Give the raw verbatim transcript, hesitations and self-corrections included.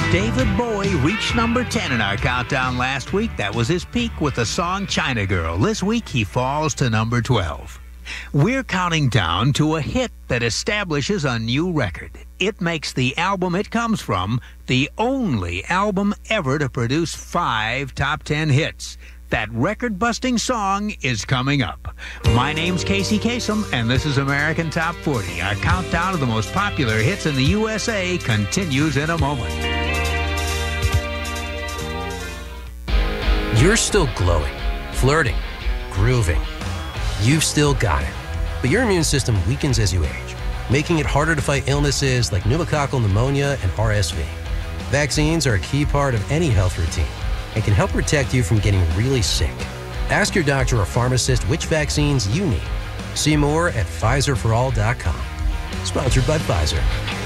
David Bowie reached number ten in our countdown last week. That was his peak with the song China Girl. This week, he falls to number twelve. We're counting down to a hit that establishes a new record. It makes the album it comes from the only album ever to produce five top ten hits. That record-busting song is coming up. My name's Casey Kasem, and this is American Top forty. Our countdown of the most popular hits in the U S A continues in a moment. You're still glowing, flirting, grooving. You've still got it. But your immune system weakens as you age, making it harder to fight illnesses like pneumococcal pneumonia and R S V. Vaccines are a key part of any health routine and can help protect you from getting really sick. Ask your doctor or pharmacist which vaccines you need. See more at Pfizer for all dot com. Sponsored by Pfizer.